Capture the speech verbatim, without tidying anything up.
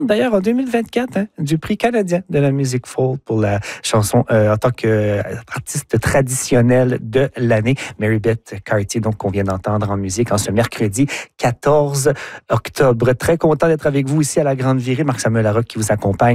d'ailleurs, en deux mille vingt-quatre, hein, du prix canadien de la musique folk pour la chanson euh, en tant qu'artiste traditionnelle de l'année, Mary Beth Cartier, donc qu'on vient d'entendre en musique en ce mercredi quatorze octobre. Très content d'être avec vous ici à la Grande Virée. Marc-Samuel Larocque qui vous accompagne